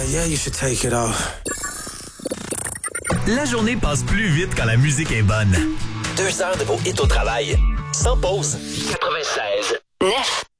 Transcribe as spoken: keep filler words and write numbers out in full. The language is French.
yeah, you should take it off. La journée passe plus vite quand la musique est bonne. Deux heures de vos hits au travail. Sans pause. quatre-vingt-seize neuf